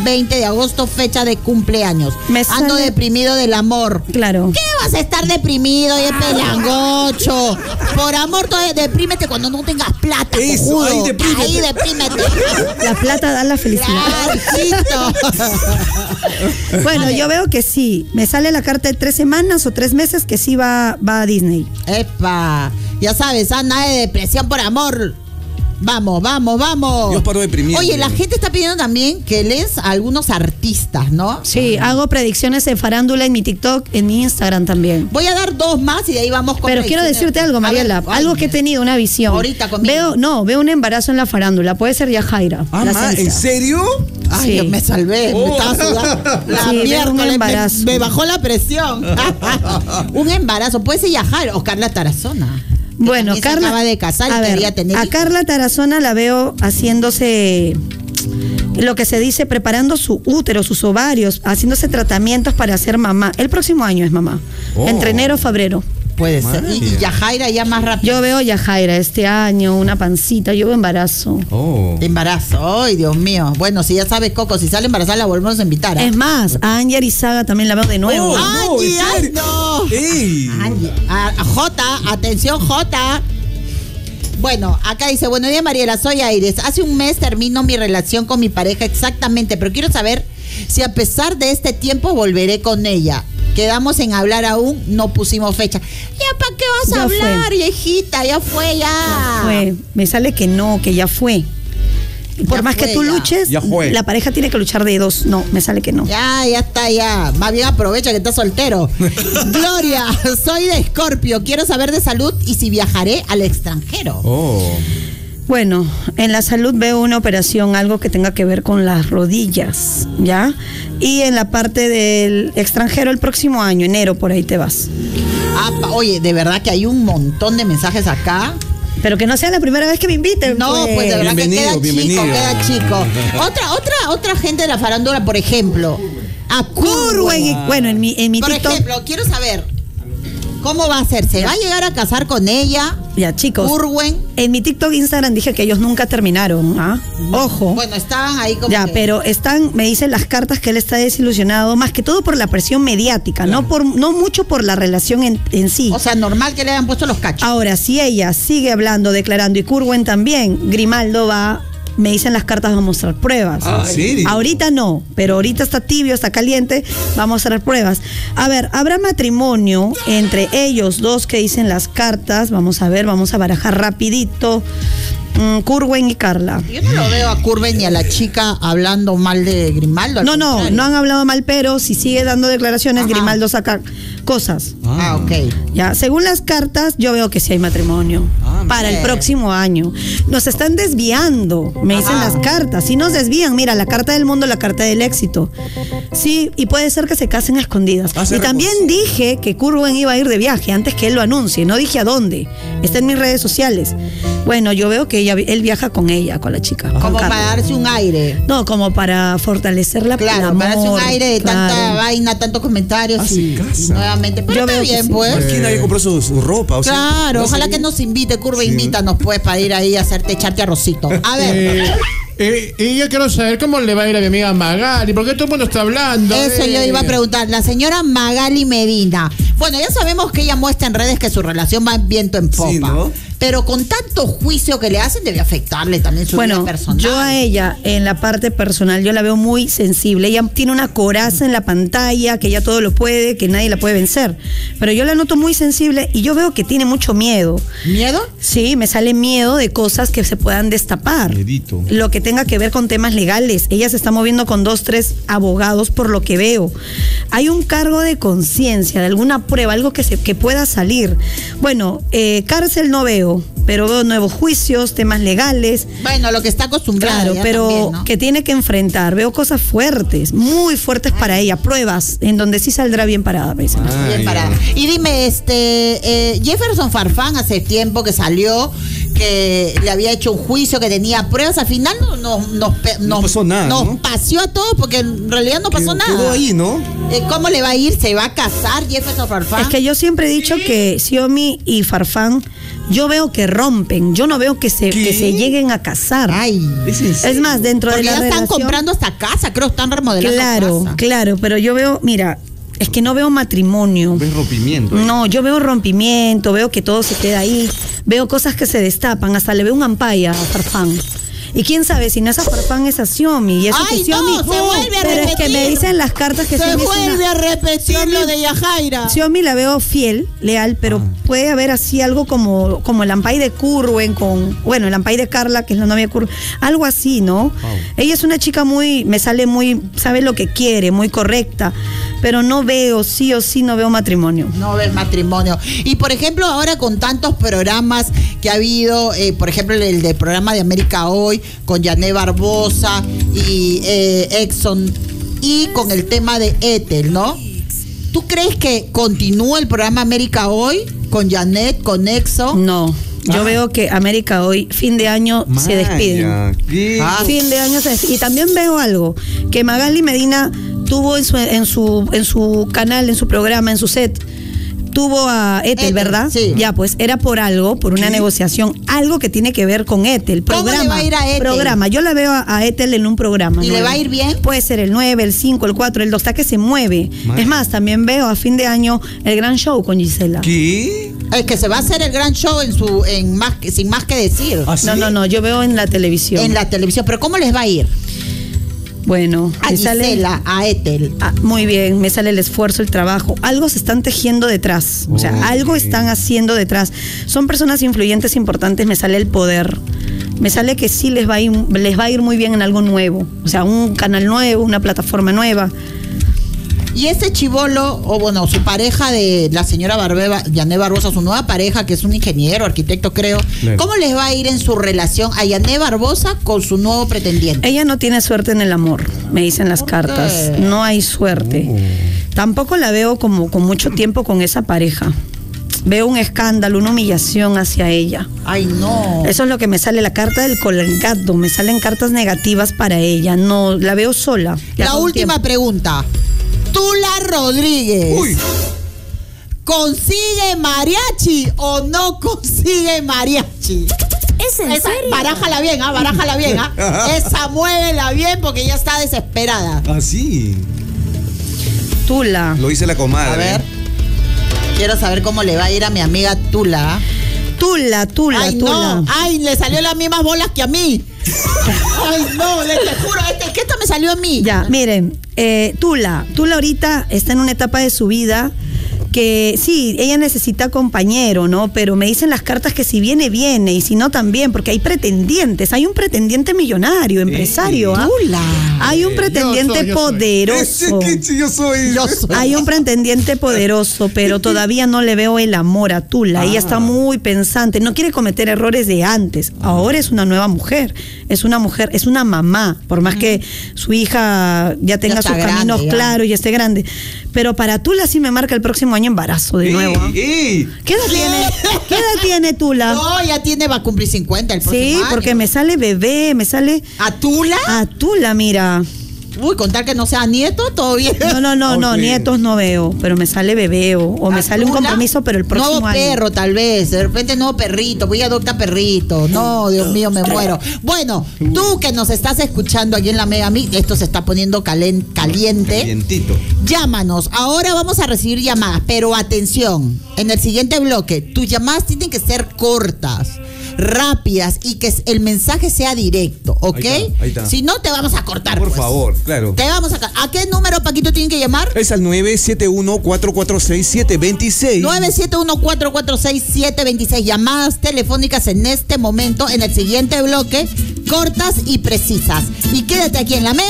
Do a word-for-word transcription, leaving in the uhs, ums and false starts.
veinte de agosto, fecha de cumpleaños. Me Ando sale... deprimido del amor. Claro. ¿Qué vas a estar deprimido, y pelangocho? Por amor, todo, deprímete cuando no tengas plata. Eso, cojudo. ahí deprímete. Ahí deprímete. La plata da la felicidad. Bueno, yo veo que sí. Me sale la carta de tres semanas o tres meses que sí va, va a Disney. Epa, ya sabes, ah, nada de depresión por amor. Vamos, vamos, vamos. Dios paro deprimido. Oye, la gente está pidiendo también que lees a algunos artistas, ¿no? Sí, hago predicciones de farándula en mi TikTok, en mi Instagram también. Voy a dar dos más y de ahí vamos con Pero quiero decirte algo, Mariela, ver, algo ay, que he tenido, una visión. Ahorita conmigo. Veo, no, veo un embarazo en la farándula, puede ser Yajaira. Ah, la ma, ciencia. ¿en serio? Ay, Sí. yo me salvé, Oh. me estaba sudando. La Sí, veo un miércoles embarazo. me, me bajó la presión. Un embarazo, puede ser Yajaira o Carla Tarazona. que Bueno, también se Carla, acaba de casar y a ver, quería tener a hijos. Carla Tarazona la veo haciéndose lo que se dice, preparando su útero, sus ovarios, haciéndose tratamientos para ser mamá. El próximo año es mamá, Oh. entre enero y febrero. Puede ser. Y, y María. Yajaira ya más rápido. Yo veo Yajaira este año, una pancita, yo veo embarazo. Oh. Embarazo, ay Dios mío. Bueno, si ya sabes, Coco, si sale embarazada la volvemos a invitar. ¿eh? Es más, a Angie Arizaga también la veo de nuevo. Oh, no, Angie, ¿en ay, serio? no. ¡Ey! Angie, a, a J, atención J. Bueno, acá dice, buenos días Mariela, soy Aires. Hace un mes termino mi relación con mi pareja exactamente, pero quiero saber si a pesar de este tiempo volveré con ella. Quedamos en hablar aún, no pusimos fecha. ¿Ya para qué vas a Ya fue. hablar, viejita? Ya fue, ya. Ya fue. Me sale que no, que ya fue. Y por Ya más fue, que tú ya. luches, Ya fue. la pareja tiene que luchar de dos. No, me sale que no. Ya, ya está, ya. Más bien aprovecha que estás soltero. Gloria, soy de Escorpio. Quiero saber de salud y si viajaré al extranjero. Oh. Bueno, en la salud veo una operación, algo que tenga que ver con las rodillas, ¿ya? Y en la parte del extranjero el próximo año, enero, por ahí te vas. Ah, pa- oye, de verdad que hay un montón de mensajes acá. Pero que no sea la primera vez que me inviten. No, pues, de verdad Bienvenido, que queda bienvenido. chico, queda chico. Otra, otra, otra gente de la farándula, por ejemplo, a Curwen, y- Curwen. bueno, en mi, en mi Por TikTok. ejemplo, quiero saber, ¿cómo va a ser? ¿Se va a llegar a casar con ella? Ya, chicos. Curwen. En mi TikTok Instagram dije que ellos nunca terminaron, ¿ah? Ojo. Bueno, estaban ahí como Ya, que- pero están, me dicen las cartas que él está desilusionado, más que todo por la presión mediática, no por, no mucho por la relación en, en sí. O sea, normal que le hayan puesto los cachos. Ahora, si ella sigue hablando, declarando, y Curwen también, Grimaldo va, me dicen las cartas, va a mostrar pruebas. Ah, ¿en serio? Ahorita no, pero ahorita está tibio, está caliente, va a mostrar pruebas. A ver, ¿habrá matrimonio entre ellos dos que dicen las cartas? Vamos a ver, vamos a barajar rapidito. Mm, Curwen y Carla. Yo no lo veo a Curwen ni a la chica hablando mal de Grimaldo. al No, no, contrario. no han hablado mal, pero si sigue dando declaraciones, Ajá. Grimaldo saca cosas. Ah, ok. Ya, según las cartas, yo veo que sí hay matrimonio Ah, para el bien. próximo año. Nos están desviando, me dicen Ajá. las cartas. Si nos desvían, mira, la carta del mundo, la carta del éxito. Sí, y puede ser que se casen a escondidas. Ah, se y también reconcilian. dije que Curwen iba a ir de viaje antes que él lo anuncie. No dije a dónde. Está en mis redes sociales. Bueno, yo veo que ella, él viaja con ella, con la chica. con Como Carla. para darse un aire. No, como para fortalecer la el Claro, amor, para darse un aire de tanta claro. vaina, tantos comentarios Ah, y, se y casa. nuevamente. Pero Yo está veo que bien, sí. pues. ¿Quién había comprado su, su ropa? O sea, Claro, no ojalá sé. que nos invite, Curva, Sí. invítanos pues para ir ahí a hacerte echarte arrocito. A ver, Eh, eh, y yo quiero saber cómo le va a ir a mi amiga Magali, porque todo el mundo está hablando. eso eh. yo iba a preguntar. La señora Magali Medina. Bueno, ya sabemos que ella muestra en redes que su relación va en viento en popa. Sí, ¿no? Pero con tanto juicio que le hacen debe afectarle también su Bueno, vida personal. yo a ella, en la parte personal, yo la veo muy sensible. Ella tiene una coraza en la pantalla, que ella todo lo puede, que nadie la puede vencer. Pero yo la noto muy sensible y yo veo que tiene mucho miedo. ¿Miedo? Sí, me sale miedo de cosas que se puedan destapar. Miedito. Lo que tenga que ver con temas legales. Ella se está moviendo con dos, tres abogados por lo que veo. Hay un cargo de conciencia, de alguna prueba, algo que, se, que pueda salir. Bueno, eh, cárcel no veo, pero veo nuevos juicios, temas legales. Bueno, lo que está acostumbrada. Claro, ya pero también, ¿no? que tiene que enfrentar. Veo cosas fuertes, muy fuertes para ella, pruebas en donde sí saldrá bien parada. Me dicen. Ah, Bien ya. parada. Y dime, este eh, Jefferson Farfán hace tiempo que salió, que le había hecho un juicio, que tenía pruebas, al final no, no, nos, pe- No nos- pasó nada, nos ¿no? paseó a todos porque en realidad no pasó Quedó- nada. Quedó ahí, ¿no? Eh, ¿Cómo le va a ir? ¿Se va a casar Jefferson Farfán? Es que yo siempre he dicho que Xiaomi y Farfán yo veo que rompen, yo no veo que se, ¿Qué? que se lleguen a casar. Ay. ¿Es en Es serio? más, dentro Porque de la ya están relación, comprando hasta casa, creo, están remodelando claro, casa. claro, pero yo veo, mira, es que no veo matrimonio. ¿Ves rompimiento? eh? No, yo veo rompimiento, veo que todo se queda ahí, veo cosas que se destapan, hasta le veo un ampaya a Farfán. Y quién sabe si no es a Farfán, es a Xiomi. Y eso Ay, que Xiomi, no, se vuelve a pero es que repetir. me dicen las cartas que Se Xiomi es vuelve una- a repetir lo de Yajaira. Xiomi la veo fiel, leal, pero Ah. puede haber así algo como, como el ampay de Curwen con, bueno, el ampay de Carla, que es la novia de Curwen, algo así, ¿no? Ella es una chica muy, me sale muy, sabe lo que quiere, muy correcta, pero no veo, sí o sí no veo matrimonio. No ves matrimonio. Y por ejemplo, ahora con tantos programas que ha habido, eh, por ejemplo, el del programa de América Hoy, con Yané Barbosa y eh, Exxon, y con el tema de Ethel, ¿no? ¿Tú crees que continúa el programa América Hoy con Janet, con Exxon? No, yo Ah. veo que América Hoy, fin de año, se Maya, despiden. ¿qué? Ah. Fin de año se despiden. Y también veo algo, que Magali Medina tuvo en su, en su, en su canal, en su programa, en su set, tuvo a Ethel, Ethel, ¿verdad? sí. Ya, pues era por algo, por una negociación, algo que tiene que ver con Ethel. ¿Cómo Programa, le va a ir a Ethel? Programa. Yo la veo a, a Ethel en un programa. ¿Y le nueve. va a ir bien? Puede ser el nueve, el cinco, el cuatro, el dos, hasta que se mueve. Madre. Es más, también veo a fin de año el gran show con Gisela. ¿Qué? El que se va a hacer el gran show en su, en más, que- sin más que decir. ¿Ah, sí? No, no, no, yo veo en la televisión. En la televisión. Pero ¿cómo les va a ir? Bueno, A me sale- Gisela, a Ethel. Ah, muy bien, me sale el esfuerzo, el trabajo. Algo se están tejiendo detrás. O sea, Ok. algo están haciendo detrás. Son personas influyentes, importantes. Me sale el poder. Me sale que sí les va a ir, les va a ir muy bien en algo nuevo. O sea, un canal nuevo, una plataforma nueva. Y ese chivolo, o bueno, su pareja de la señora Barbeba, Yané Barbosa, su nueva pareja, que es un ingeniero, arquitecto creo, Claro. ¿cómo les va a ir en su relación a Yané Barbosa con su nuevo pretendiente? Ella no tiene suerte en el amor, me dicen las ¿Por cartas. qué? No hay suerte. Tampoco la veo como con mucho tiempo con esa pareja. Veo un escándalo, una humillación hacia ella. Ay, no. Eso es lo que me sale, la carta del colgado. Me salen cartas negativas para ella. No, la veo sola. ya La con última tiempo. pregunta. Tula Rodríguez. Uy. ¿Consigue mariachi o no consigue mariachi? ¿Es en Esa, serio? barájala bien, ¿ah? Barájala bien, ¿ah? Esa muévela bien porque ella está desesperada. Ah, sí. Tula. Lo dice la comadre. A ver. Quiero saber cómo le va a ir a mi amiga Tula. Tula, Tula, Ay, Tula. no. Ay, le salió las mismas bolas que a mí. Ay, no, le te juro, este, que esta me salió a mí. Ya, miren, eh, Tula, Tula ahorita está en una etapa de su vida que sí, ella necesita compañero, ¿no? Pero me dicen las cartas que si viene, viene, y si no, también, porque hay pretendientes. Hay un pretendiente millonario, empresario, ¿ah? Tula. Hay un Eh, pretendiente yo soy, yo soy. poderoso. Ese que yo soy. Yo soy. Hay un pretendiente poderoso, pero todavía no le veo el amor a Tula. Ella está muy pensante, no quiere cometer errores de antes. Ahora es una nueva mujer, es una mujer, es una mamá, por más que su hija ya tenga está sus grande, caminos ya. claros y esté grande. Pero para Tula sí me marca el próximo año embarazo de Ey, nuevo. ¿ah? ey. ¿Qué edad tiene? ¿Qué edad tiene Tula? No, ya tiene, va a cumplir cincuenta el próximo Sí, año. porque me sale bebé, me sale ¿A Tula? a Tula, mira. Uy, contar que no sea nieto, todo bien. No, no, no, no, Ok. nietos no veo, pero me sale bebé o, o me ¿A sale un Tula? compromiso, pero el próximo nuevo año. perro, tal vez. De repente nuevo perrito. Voy a adoptar perrito. No, Dios mío, me muero. Bueno, tú que nos estás escuchando aquí en la Mega Mix, esto se está poniendo calen- caliente. Calientito. Llámanos. Ahora vamos a recibir llamadas, pero atención. En el siguiente bloque, tus llamadas tienen que ser cortas, rápidas y que el mensaje sea directo, ¿ok? Ahí está, ahí está. Si no, te vamos a cortar. Por pues. favor, claro. Te vamos a. ¿A qué número, Paquito, tienen que llamar? Es al nueve siete uno, cuatro cuatro seis, siete dos seis. nueve siete uno, cuatro cuatro seis, siete dos seis. Llamadas telefónicas en este momento, en el siguiente bloque, cortas y precisas. Y quédate aquí en la Mega.